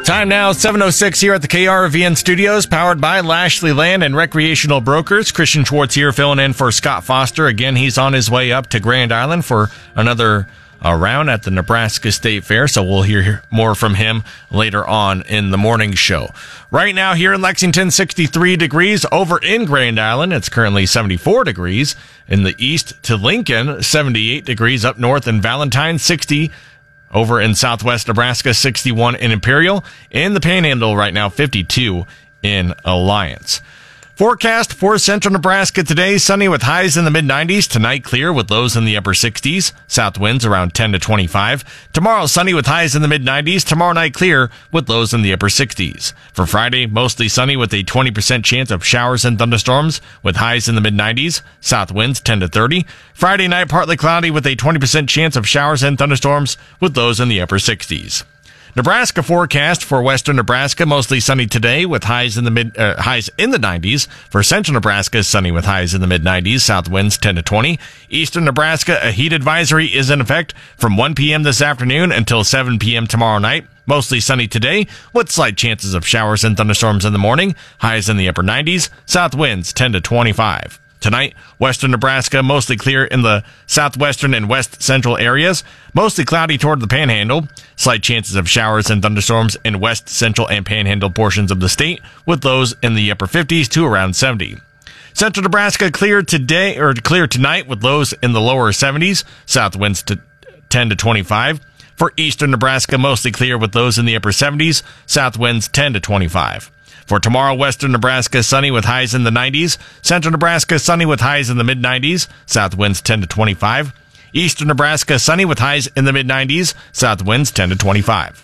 Time now, 7:06 here at the KRVN studios, powered by Lashley Land and Recreational Brokers. Christian Schwartz here filling in for Scott Foster. Again, he's on his way up to Grand Island for another round at the Nebraska State Fair, so we'll hear more from him later on in the morning show. Right now here in Lexington, 63 degrees. Over in Grand Island, it's currently 74 degrees. In the east to Lincoln, 78 degrees. Up north in Valentine, 60. Over in southwest Nebraska, 61 in Imperial. In the Panhandle right now, 52 in Alliance. Forecast for central Nebraska today, sunny with highs in the mid-90s. Tonight, clear with lows in the upper 60s. South winds around 10 to 25. Tomorrow, sunny with highs in the mid-90s. Tomorrow night, clear with lows in the upper 60s. For Friday, mostly sunny with a 20% chance of showers and thunderstorms with highs in the mid-90s. South winds 10 to 30. Friday night, partly cloudy with a 20% chance of showers and thunderstorms with lows in the upper 60s. Nebraska forecast for western Nebraska, mostly sunny today with highs in the highs in the 90s. For central Nebraska, sunny with highs in the mid-90s. South winds 10 to 20. Eastern Nebraska, a heat advisory is in effect from 1 p.m. this afternoon until 7 p.m. tomorrow night. Mostly sunny today with slight chances of showers and thunderstorms in the morning. Highs in the upper 90s. South winds 10 to 25. Tonight, western Nebraska, mostly clear in the southwestern and west central areas. Mostly cloudy toward the Panhandle. Slight chances of showers and thunderstorms in west central and Panhandle portions of the state, with lows in the upper 50s to around 70. Central Nebraska clear today, or clear tonight, with lows in the lower 70s. South winds to 10 to 25. For eastern Nebraska, mostly clear with lows in the upper 70s. South winds 10 to 25. For tomorrow, western Nebraska, sunny with highs in the 90s. Central Nebraska, sunny with highs in the mid-90s. South winds 10 to 25. Eastern Nebraska, sunny with highs in the mid-90s. South winds 10 to 25.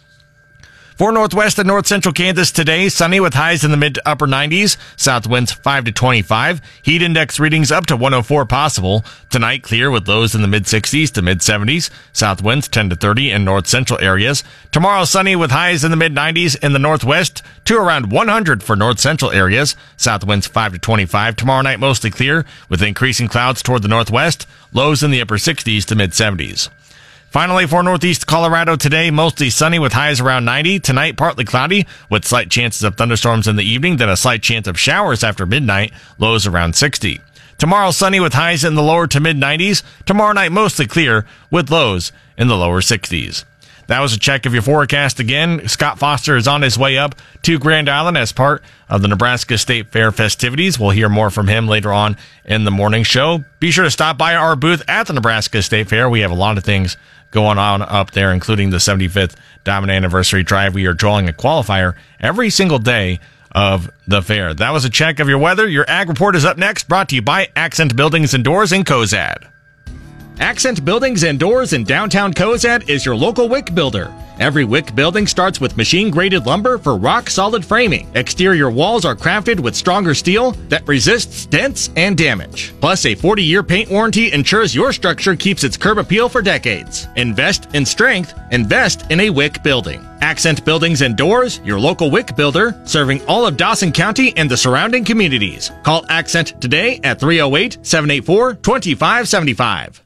For northwest and north central Kansas today, sunny with highs in the mid to upper 90s, south winds 5 to 25, heat index readings up to 104 possible. Tonight, clear with lows in the mid 60s to mid 70s, south winds 10 to 30 in north central areas. Tomorrow, sunny with highs in the mid 90s in the northwest to around 100 for north central areas, south winds 5 to 25. Tomorrow night, mostly clear with increasing clouds toward the northwest, lows in the upper 60s to mid 70s. Finally, for northeast Colorado today, mostly sunny with highs around 90. Tonight, partly cloudy with slight chances of thunderstorms in the evening, then a slight chance of showers after midnight, lows around 60. Tomorrow, sunny with highs in the lower to mid 90s. Tomorrow night, mostly clear with lows in the lower 60s. That was a check of your forecast again. Scott Foster is on his way up to Grand Island as part of the Nebraska State Fair festivities. We'll hear more from him later on in the morning show. Be sure to stop by our booth at the Nebraska State Fair. We have a lot of things going on up there, including the 75th Diamond Anniversary Drive. We are drawing a qualifier every single day of the fair. That was a check of your weather. Your Ag Report is up next, brought to you by Accent Buildings and Doors in Cozad. Accent Buildings and Doors in downtown Cozad is your local WIC builder. Every WIC building starts with machine-graded lumber for rock-solid framing. Exterior walls are crafted with stronger steel that resists dents and damage. Plus, a 40-year paint warranty ensures your structure keeps its curb appeal for decades. Invest in strength. Invest in a WIC building. Accent Buildings and Doors, your local WIC builder, serving all of Dawson County and the surrounding communities. Call Accent today at 308-784-2575.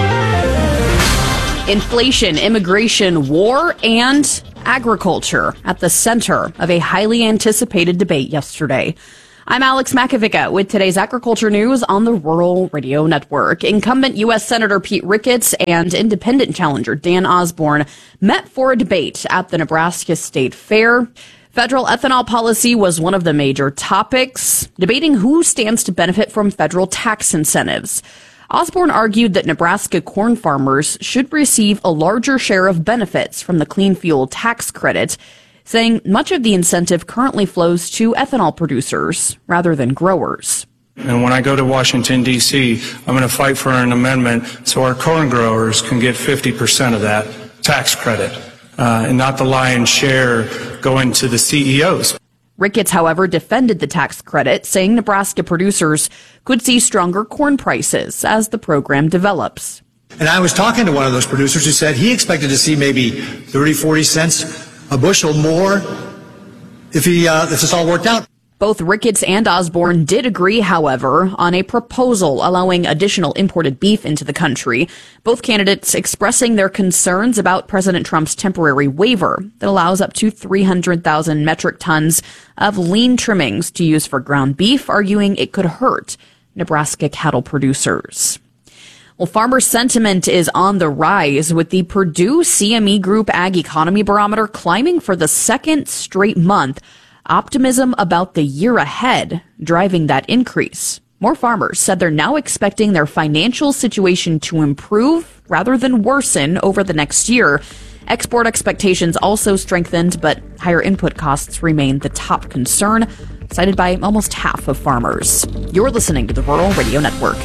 Inflation, immigration, war, and agriculture at the center of a highly anticipated debate yesterday. I'm Alex Makovica with today's agriculture news on the Rural Radio Network. Incumbent U.S. Senator Pete Ricketts and independent challenger Dan Osborne met for a debate at the Nebraska State Fair. Federal ethanol policy was one of the major topics, debating who stands to benefit from federal tax incentives. Osborne argued that Nebraska corn farmers should receive a larger share of benefits from the clean fuel tax credit, saying much of the incentive currently flows to ethanol producers rather than growers. And when I go to Washington, D.C., I'm going to fight for an amendment so our corn growers can get 50% of that tax credit, and not the lion's share going to the CEOs. Ricketts, however, defended the tax credit, saying Nebraska producers could see stronger corn prices as the program develops. And I was talking to one of those producers who said he expected to see maybe 30, 40 cents a bushel more if this all worked out. Both Ricketts and Osborne did agree, however, on a proposal allowing additional imported beef into the country. Both candidates expressing their concerns about President Trump's temporary waiver that allows up to 300,000 metric tons of lean trimmings to use for ground beef, arguing it could hurt Nebraska cattle producers. Well, farmer sentiment is on the rise, with the Purdue CME Group Ag Economy Barometer climbing for the second straight month. Optimism about the year ahead driving that increase. More farmers said they're now expecting their financial situation to improve rather than worsen over the next year. Export expectations also strengthened, but higher input costs remain the top concern, cited by almost half of farmers. You're listening to the Rural Radio Network.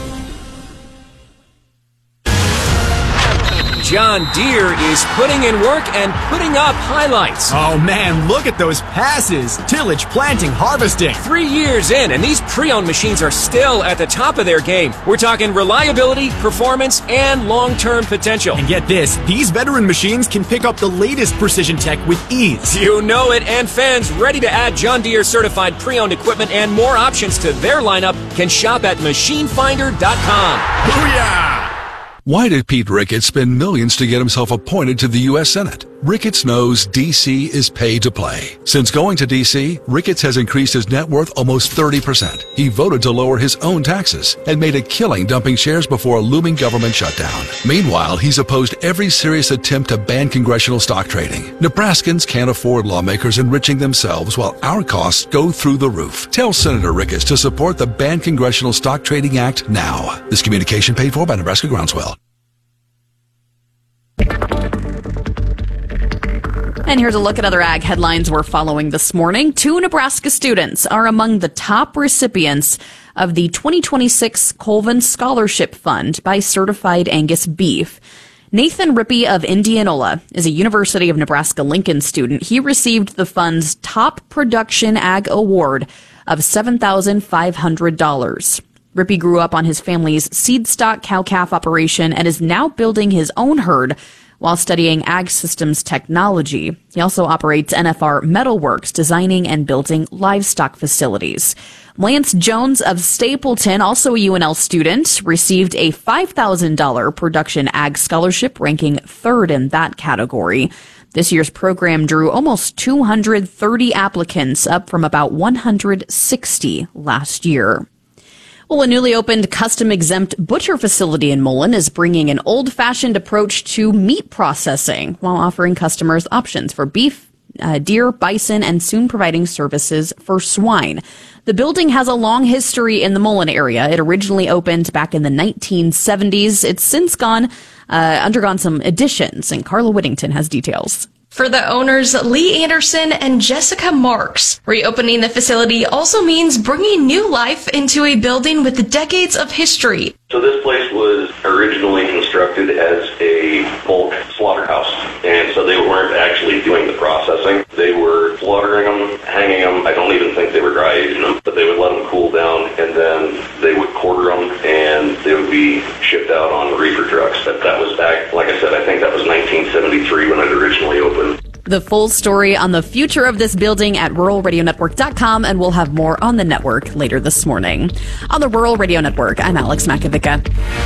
John Deere is putting in work and putting up highlights. Oh man, look at those passes. Tillage, planting, harvesting. 3 years in, and these pre-owned machines are still at the top of their game. We're talking reliability, performance, and long-term potential. And get this, these veteran machines can pick up the latest precision tech with ease. You know it, and fans ready to add John Deere certified pre-owned equipment and more options to their lineup can shop at machinefinder.com. Booyah! Why did Pete Ricketts spend millions to get himself appointed to the U.S. Senate? Ricketts knows D.C. is pay to play. Since going to D.C., Ricketts has increased his net worth almost 30%. He voted to lower his own taxes and made a killing dumping shares before a looming government shutdown. Meanwhile, he's opposed every serious attempt to ban congressional stock trading. Nebraskans can't afford lawmakers enriching themselves while our costs go through the roof. Tell Senator Ricketts to support the Ban Congressional Stock Trading Act now. This communication paid for by Nebraska Groundswell. And here's a look at other ag headlines we're following this morning. 2 Nebraska students are among the top recipients of the 2026 Colvin Scholarship Fund by Certified Angus Beef. Nathan Rippey of Indianola is a University of Nebraska-Lincoln student. He received the fund's Top Production Ag Award of $7,500. Rippey grew up on his family's seed stock cow-calf operation and is now building his own herd while studying ag systems technology. He also operates NFR Metalworks, designing and building livestock facilities. Lance Jones of Stapleton, also a UNL student, received a $5,000 production ag scholarship, ranking 3rd in that category. This year's program drew almost 230 applicants, up from about 160 last year. Well, a newly opened custom-exempt butcher facility in Mullen is bringing an old-fashioned approach to meat processing while offering customers options for beef, deer, bison, and soon providing services for swine. The building has a long history in the Mullen area. It originally opened back in the 1970s. It's since undergone some additions, and Carla Whittington has details. For the owners, Lee Anderson and Jessica Marks, reopening the facility also means bringing new life into a building with decades of history. So this place was originally constructed as a bulk slaughterhouse, and so they weren't actually doing the processing. They were slaughtering them, hanging them. I don't even think they were dry aging them, but they would let them cool down, and then they would quarter them, and they would be shipped out on reefer trucks. That was back, like I said, I think that was 1973 when it originally opened. The full story on the future of this building at ruralradionetwork.com, and we'll have more on the network later this morning. On the Rural Radio Network, I'm Alex Makovica.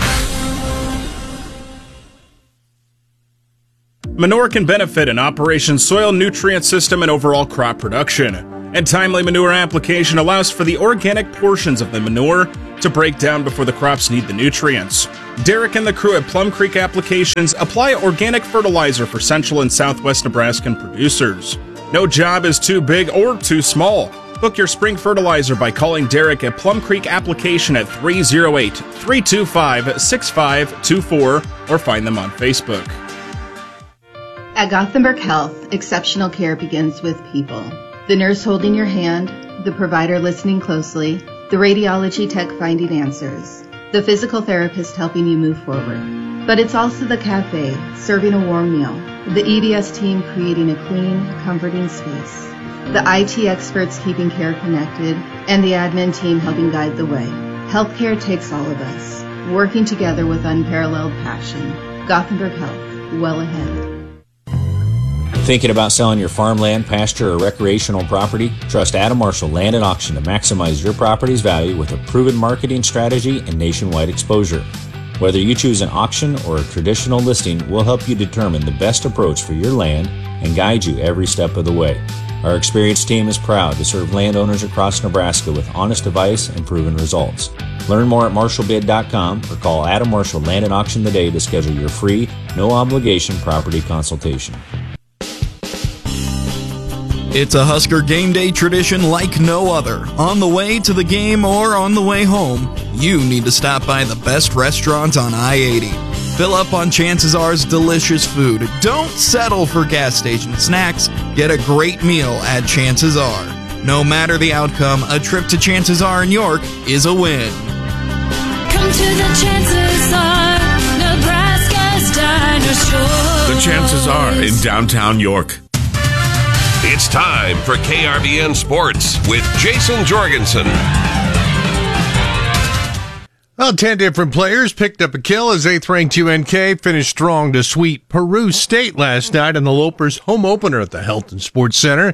Manure can benefit an operation's soil nutrient system and overall crop production. And timely manure application allows for the organic portions of the manure to break down before the crops need the nutrients. Derek and the crew at Plum Creek Applications apply organic fertilizer for central and southwest Nebraskan producers. No job is too big or too small. Book your spring fertilizer by calling Derek at Plum Creek Application at 308-325-6524 or find them on Facebook. At Gothenburg Health, exceptional care begins with people. The nurse holding your hand, the provider listening closely, the radiology tech finding answers, the physical therapist helping you move forward. But it's also the cafe serving a warm meal, the EDS team creating a clean, comforting space, the IT experts keeping care connected, and the admin team helping guide the way. Healthcare takes all of us, working together with unparalleled passion. Gothenburg Health, well ahead. Thinking about selling your farmland, pasture, or recreational property? Trust Adam Marshall Land and Auction to maximize your property's value with a proven marketing strategy and nationwide exposure. Whether you choose an auction or a traditional listing, we'll help you determine the best approach for your land and guide you every step of the way. Our experienced team is proud to serve landowners across Nebraska with honest advice and proven results. Learn more at marshallbid.com or call Adam Marshall Land and Auction today to schedule your free, no-obligation property consultation. It's a Husker game day tradition like no other. On the way to the game or on the way home, you need to stop by the best restaurant on I-80. Fill up on Chances R's delicious food. Don't settle for gas station snacks. Get a great meal at Chances R. No matter the outcome, a trip to Chances R in York is a win. Come to the Chances R, Nebraska's Dinosaur. The Chances R in downtown York. It's time for KRVN Sports with Jason Jorgensen. Well, 10 different players picked up a kill as 8th-ranked UNK finished strong to sweep Peru State last night in the Lopers home opener at the Health and Sports Center.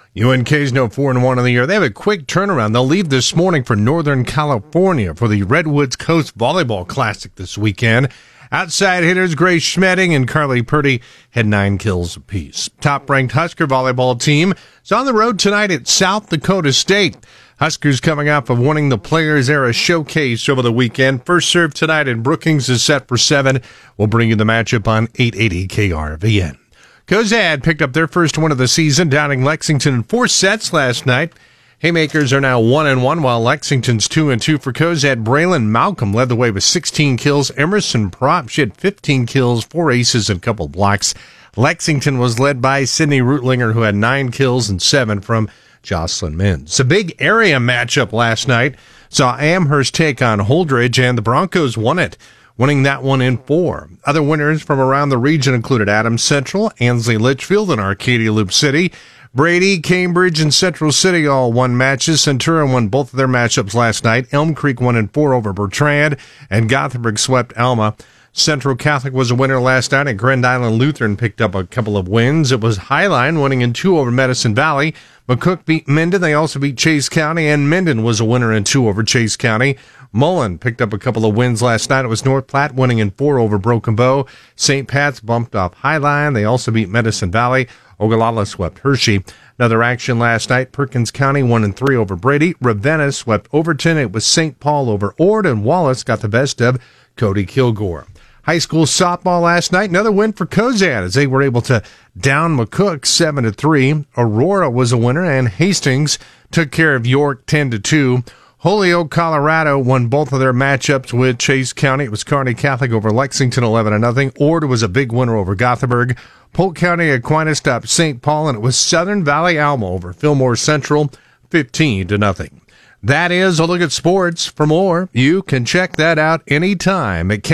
UNK's now 4-1 in the year. They have a quick turnaround. They'll leave this morning for Northern California for the Redwoods Coast Volleyball Classic this weekend. Outside hitters Grace Schmedding and Carly Purdy had 9 kills apiece. Top-ranked Husker volleyball team is on the road tonight at South Dakota State. Huskers coming off of winning the Players Era Showcase over the weekend. First serve tonight in Brookings is set for 7. We'll bring you the matchup on 880 KRVN. Cozad picked up their first win of the season, downing Lexington in 4 sets last night. Haymakers are now 1-1, while Lexington's 2-2 for Cozad. Braylon Malcolm led the way with 16 kills. Emerson Prop, she had 15 kills, 4 aces, and a couple blocks. Lexington was led by Sydney Rootlinger, who had 9 kills and 7 from Jocelyn Mins. A big area matchup last night saw Amherst take on Holdridge, and the Broncos won it, winning that one in 4. Other winners from around the region included Adams Central, Ansley Litchfield, and Arcadia Loop City. Brady, Cambridge, and Central City all won matches. Centura won both of their matchups last night. Elm Creek won in 4 over Bertrand, and Gothenburg swept Alma. Central Catholic was a winner last night, and Grand Island Lutheran picked up a couple of wins. It was Highline winning in 2 over Medicine Valley. McCook beat Minden. They also beat Chase County, and Minden was a winner in 2 over Chase County. Mullen picked up a couple of wins last night. It was North Platte winning in 4 over Broken Bow. St. Pat's bumped off Highline. They also beat Medicine Valley. Ogallala swept Hershey. Another action last night, Perkins County won in 3 over Brady. Ravenna swept Overton. It was St. Paul over Ord, and Wallace got the best of Cody Kilgore. High school softball last night, another win for Cozad as they were able to down McCook 7-3. Aurora was a winner, and Hastings took care of York 10-2. Holyoke, Colorado won both of their matchups with Chase County. It was Kearney Catholic over Lexington 11-0. Ord was a big winner over Gothenburg. Polk County Aquinas stopped St. Paul, and it was Southern Valley Alma over Fillmore Central 15-0. That is a look at sports. For more, you can check that out anytime at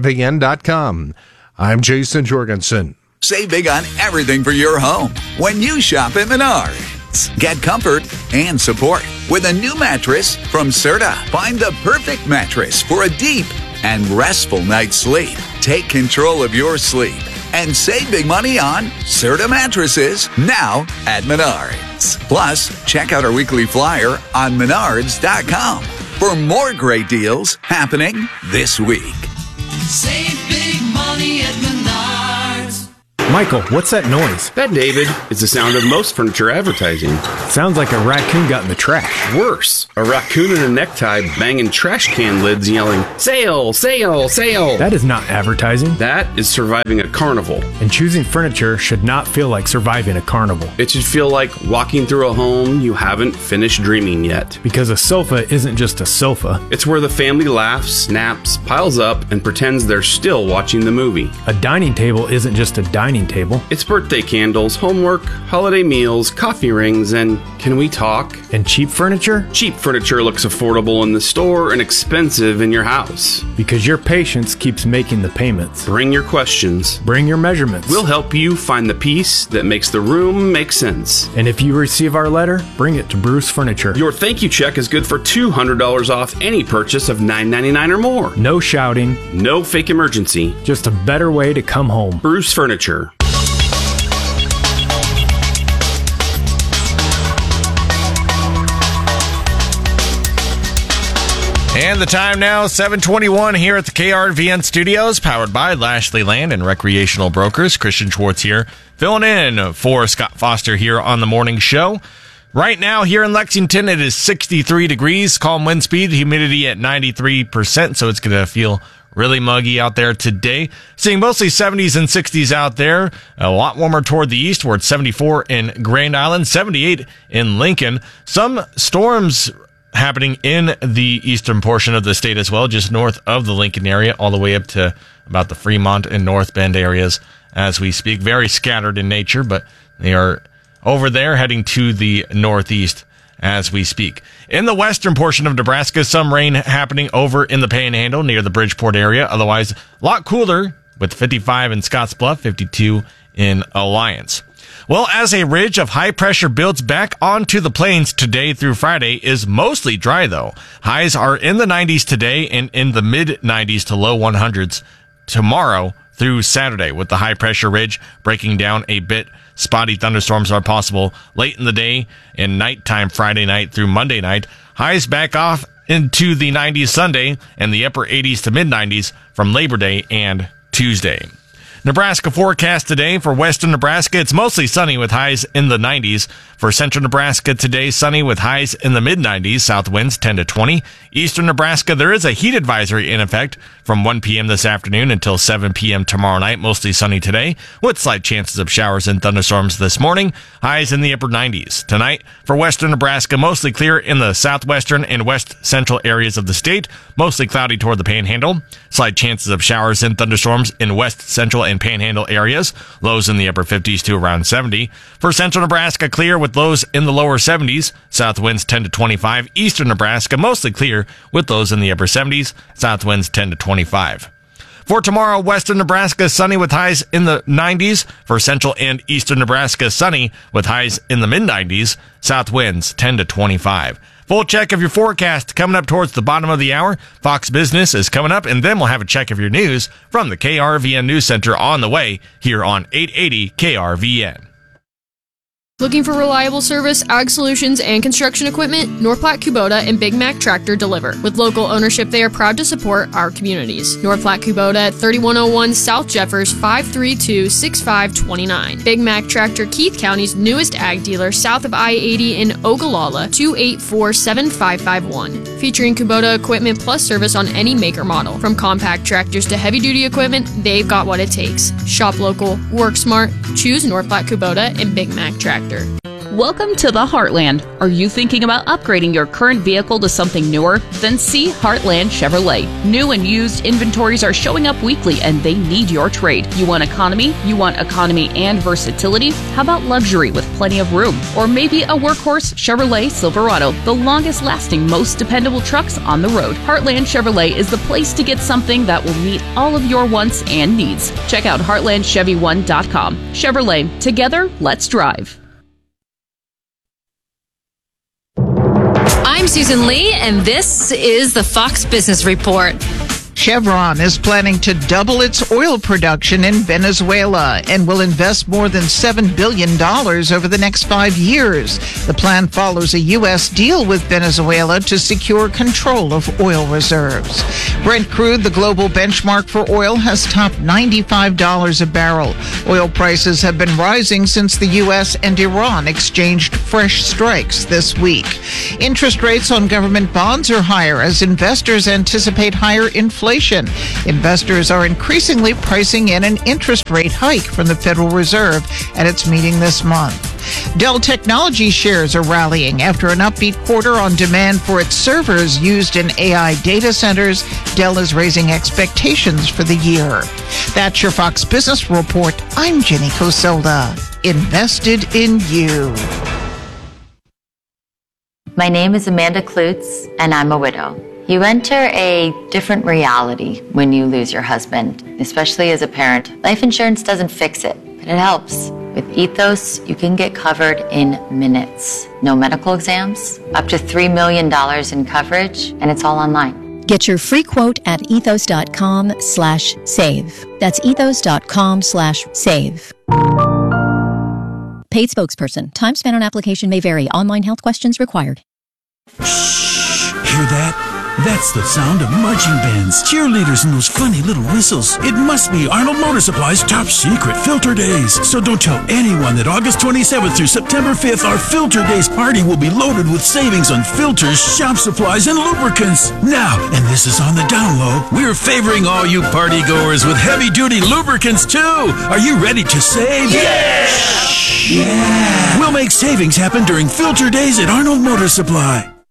krvn.com. I'm Jason Jorgensen. Save big on everything for your home when you shop at Menards. Get comfort and support with a new mattress from Serta. Find the perfect mattress for a deep and restful night's sleep. Take control of your sleep and save big money on Serta mattresses now at Menards. Plus, check out our weekly flyer on menards.com for more great deals happening this week. Save big money at Menards. Michael, what's that noise? That, David, is the sound of most furniture advertising. Sounds like a raccoon got in the trash. Worse, a raccoon in a necktie banging trash can lids yelling, "Sale, sale, sale." That is not advertising. That is surviving a carnival. And choosing furniture should not feel like surviving a carnival. It should feel like walking through a home you haven't finished dreaming yet. Because a sofa isn't just a sofa. It's where the family laughs, snaps, piles up, and pretends they're still watching the movie. A dining table isn't just a dining table. It's birthday candles, homework, holiday meals, coffee rings, and can we talk? And cheap furniture? Cheap furniture looks affordable in the store and expensive in your house. Because your patience keeps making the payments. Bring your questions. Bring your measurements. We'll help you find the piece that makes the room make sense. And if you receive our letter, bring it to Bruce Furniture. Your thank you check is good for $200 off any purchase of $9.99 or more. No shouting. No fake emergency. Just a better way to come home. Bruce Furniture. And the time now, 7:21 here at the KRVN studios, powered by Lashley Land and Recreational Brokers. Christian Schwartz here, filling in for Scott Foster here on the morning show. Right now here in Lexington, it is 63 degrees, calm wind speed, humidity at 93%, so it's going to feel really muggy out there today. Seeing mostly 70s and 60s out there. A lot warmer toward the east, where it's 74 in Grand Island, 78 in Lincoln. Some storms happening in the eastern portion of the state as well, just north of the Lincoln area, all the way up to about the Fremont and North Bend areas as we speak. Very scattered in nature, but they are over there heading to the northeast as we speak. In the western portion of Nebraska, some rain happening over in the Panhandle near the Bridgeport area. Otherwise, a lot cooler with 55 in Scottsbluff, 52 in Alliance. Well, as a ridge of high pressure builds back onto the plains today through Friday, is mostly dry though. Highs are in the 90s today and in the mid 90s to low 100s tomorrow through Saturday, with the high pressure ridge breaking down a bit. Spotty thunderstorms are possible late in the day and nighttime Friday night through Monday night. Highs back off into the 90s Sunday and the upper 80s to mid 90s from Labor Day and Tuesday. Nebraska forecast today for western Nebraska. It's mostly sunny with highs in the 90s. For central Nebraska today, sunny with highs in the mid-90s. South winds 10 to 20. Eastern Nebraska, there is a heat advisory in effect from 1 p.m. this afternoon until 7 p.m. tomorrow night. Mostly sunny today with slight chances of showers and thunderstorms this morning. Highs in the upper 90s. Tonight, for western Nebraska, mostly clear in the southwestern and west central areas of the state. Mostly cloudy toward the Panhandle. Slight chances of showers and thunderstorms in west central and Panhandle areas. Lows in the upper 50s to around 70. For central Nebraska, clear with lows in the lower 70s. South winds 10 to 25. Eastern Nebraska, mostly clear with lows in the upper 70s. South winds 10 to 25. For tomorrow, western Nebraska, sunny with highs in the 90s. For central and eastern Nebraska, sunny with highs in the mid-90s. South winds 10 to 25. Full check of your forecast coming up towards the bottom of the hour. Fox Business is coming up, and then we'll have a check of your news from the KRVN News Center on the way here on 880 KRVN. Looking for reliable service, ag solutions, and construction equipment? North Platte Kubota and Big Mac Tractor deliver. With local ownership, they are proud to support our communities. North Platte Kubota at 3101 South Jeffers, 532-6529. Big Mac Tractor, Keith County's newest ag dealer, south of I-80 in Ogallala, 284-7551. Featuring Kubota equipment plus service on any maker model. From compact tractors to heavy-duty equipment, they've got what it takes. Shop local, work smart, choose North Platte Kubota and Big Mac Tractor. Welcome to the Heartland. Are you thinking about upgrading your current vehicle to something newer? Then see Heartland Chevrolet. New and used inventories are showing up weekly and they need your trade. You want economy? You want economy and versatility? How about luxury with plenty of room? Or maybe a workhorse Chevrolet Silverado, the longest lasting, most dependable trucks on the road. Heartland Chevrolet is the place to get something that will meet all of your wants and needs. Check out heartlandchevy1.com. Chevrolet, together, let's drive. I'm Susan Lee, and this is the Fox Business Report. Chevron is planning to double its oil production in Venezuela and will invest more than $7 billion over the next 5 years. The plan follows a U.S. deal with Venezuela to secure control of oil reserves. Brent crude, the global benchmark for oil, has topped $95 a barrel. Oil prices have been rising since the U.S. and Iran exchanged fresh strikes this week. Interest rates on government bonds are higher as investors anticipate higher inflation. Investors are increasingly pricing in an interest rate hike from the Federal Reserve at its meeting this month. Dell Technologies shares are rallying after an upbeat quarter on demand for its servers used in AI data centers. Dell is raising expectations for the year. That's your Fox Business Report. I'm Jenny Coselda. Invested in you. My name is Amanda Klutz, and I'm a widow. You enter a different reality when you lose your husband, especially as a parent. Life insurance doesn't fix it, but it helps. With Ethos, you can get covered in minutes. No medical exams, up to $3 million in coverage, and it's all online. Get your free quote at ethos.com/save. That's ethos.com/save. Paid spokesperson. Time spent on application may vary. Online health questions required. Shh. Hear that? That's the sound of marching bands, cheerleaders, and those funny little whistles. It must be Arnold Motor Supply's top secret Filter Days. So don't tell anyone that August 27th through September 5th, our Filter Days party will be loaded with savings on filters, shop supplies, and lubricants. Now, and this is on the down low, we're favoring all you party goers with heavy-duty lubricants too. Are you ready to save? Yeah! We'll make savings happen during Filter Days at Arnold Motor Supply.